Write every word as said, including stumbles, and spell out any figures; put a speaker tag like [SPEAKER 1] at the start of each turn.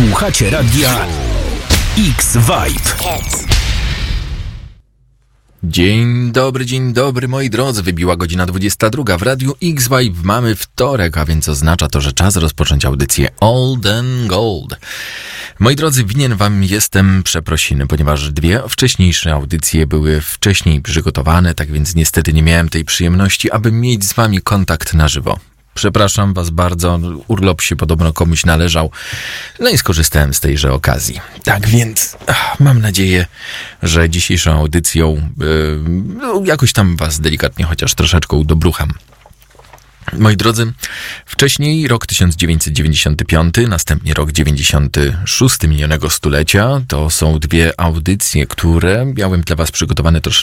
[SPEAKER 1] Słuchacie radia X-Vibe.
[SPEAKER 2] Dzień dobry, dzień dobry moi drodzy. Wybiła godzina dwudziesta druga. W radiu X-Vibe mamy wtorek, a więc oznacza to, że czas rozpocząć audycję Old and Gold. Moi drodzy, winien wam jestem przeprosiny, ponieważ dwie wcześniejsze audycje były wcześniej przygotowane, tak więc niestety nie miałem tej przyjemności, aby mieć z wami kontakt na żywo. Przepraszam was bardzo, urlop się podobno komuś należał, no i skorzystałem z tejże okazji. Tak więc ach, mam nadzieję, że dzisiejszą audycją yy, no, jakoś tam was delikatnie chociaż troszeczkę udobrucham. Moi drodzy, wcześniej rok tysiąc dziewięćset dziewięćdziesiąty piąty, następnie rok dziewięćdziesiąty szósty minionego stulecia. To są dwie audycje, które miałem dla was przygotowane trosz,